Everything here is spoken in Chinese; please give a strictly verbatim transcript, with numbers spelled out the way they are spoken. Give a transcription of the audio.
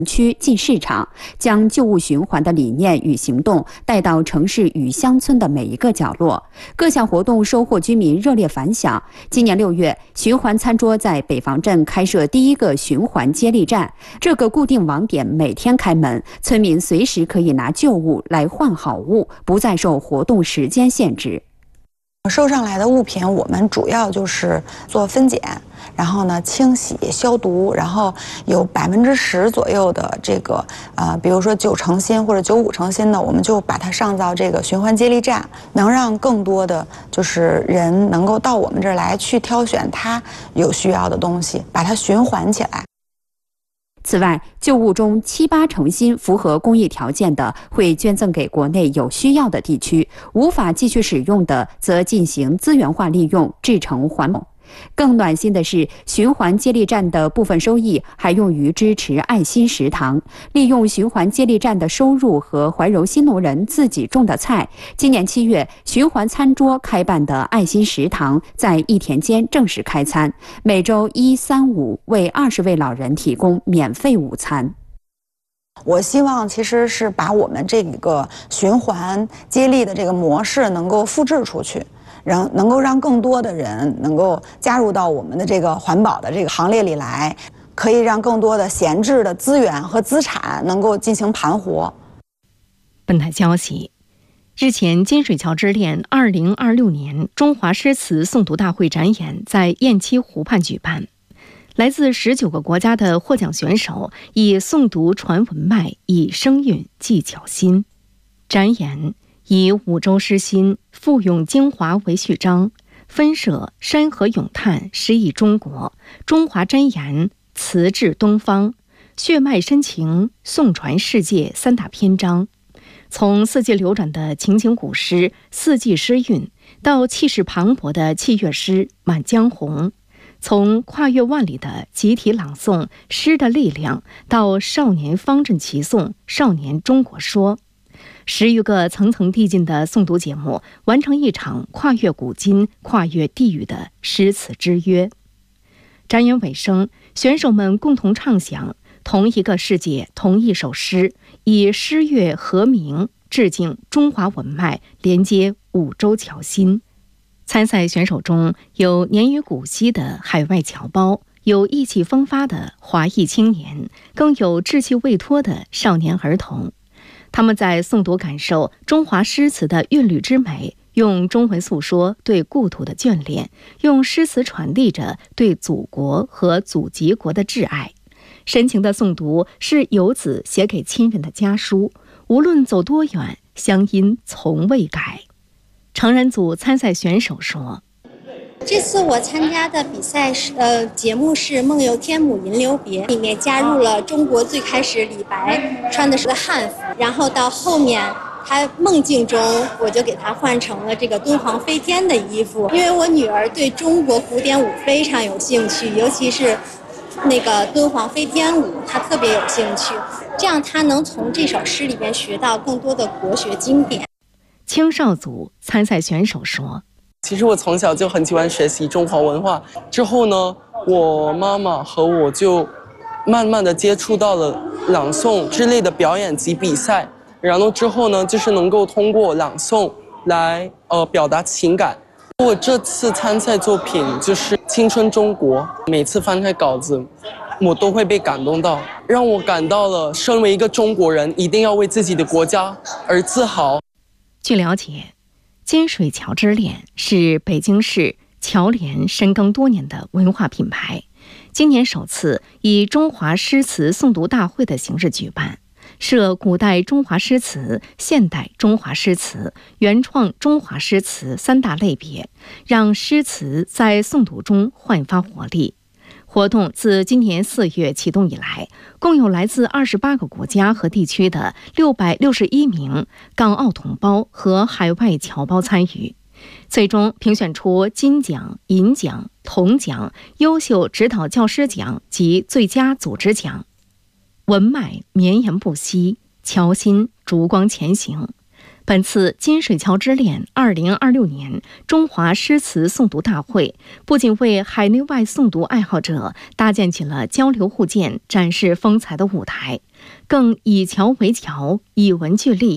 区进市场，将旧物循环的理念与行动带到城市与乡村的每一个角落。各项活动收获居民热烈反响。今年六月，循环餐桌在北房镇开设第一个循环接力站，这个固定网点每天开门，村民随时可以拿旧物来换好物，不再受活动时间限制。 收上来的物品，我们主要就是做分拣，然后呢清洗消毒，然后有百分之十左右的这个呃，比如说九成新或者九五成新的，我们就把它上到这个循环接力站，能让更多的就是人能够到我们这儿来去挑选他有需要的东西，把它循环起来。 此外，旧物中七八成新符合公益条件的，会捐赠给国内有需要的地区；无法继续使用的，则进行资源化利用，制成环保。更暖心的是，循环接力站的部分收益还用于支持爱心食堂，利用循环接力站的收入和怀柔新农人自己种的菜。今年七月，循环餐桌开办的爱心食堂在义田间正式开餐，每周一、三、五为二十位老人提供免费午餐。 我希望其实是把我们这个循环接力的这个模式能够复制出去。让能够让更多的人能够加入到我们的这个环保的这个行列里来，可以让更多的闲置的资源和资产能够进行盘活。 本台消息，日前金水桥之恋二零二六年中华诗词诵读大会展演在雁栖湖畔举办，来自十九个国家的获奖选手以诵读传文脉，以声韵寄巧心。展演以五洲诗心、赋咏精华为序章，分设山河咏叹、诗意中国、中华箴言、词志东方、血脉深情、颂传世界三大篇章。从四季流转的情景古诗、四季诗韵，到气势磅礴的器乐诗《满江红》，从跨越万里的集体朗诵诗的力量，到少年方阵齐诵《少年中国说》。十余个层层递进的诵读节目，完成一场跨越古今、跨越地域的诗词之约。展演尾声，选手们共同唱响同一个世界，同一首诗，以诗乐和鸣，致敬中华文脉，连接五洲侨心。参赛选手中有年逾古稀的海外侨胞，有意气风发的华裔青年，更有志气未脱的少年儿童。他们在诵读感受中华诗词的韵律之美，用中文诉说对故土的眷恋，用诗词传递着对祖国和祖籍国的挚爱。深情的诵读是游子写给亲人的家书，无论走多远，乡音从未改。成人组参赛选手说， 这次我参加的比赛是呃节目是《梦游天姥吟留别》，里面加入了中国最开始李白穿的是个汉服，然后到后面他梦境中我就给他换成了这个敦煌飞天的衣服，因为我女儿对中国古典舞非常有兴趣，尤其是那个敦煌飞天舞她特别有兴趣，这样她能从这首诗里边学到更多的国学经典。 青少组参赛选手说， 其实我从小就很喜欢学习中华文化，之后呢，我妈妈和我就慢慢的接触到了朗诵之类的表演及比赛，然后之后呢，就是能够通过朗诵来呃表达情感。我这次参赛作品就是《青春中国》，每次翻开稿子，我都会被感动到，让我感到了身为一个中国人，一定要为自己的国家而自豪。 据了解，金水桥之恋是北京市侨联深耕多年的文化品牌，今年首次以中华诗词诵读大会的形式举办，设古代中华诗词、现代中华诗词、原创中华诗词三大类别，让诗词在诵读中焕发活力。活动自今年四月启动以来，共有来自二十八个国家和地区的六百六十一名港澳同胞和海外侨胞参与，最终评选出金奖、银奖、铜奖、优秀指导教师奖及最佳组织奖。文脉绵延不息，侨心烛光前行。 本次金水桥之恋二零二六年中华诗词诵读大会，不仅为海内外诵读爱好者搭建起了交流互鉴、展示风采的舞台，更以桥为桥，以文聚力，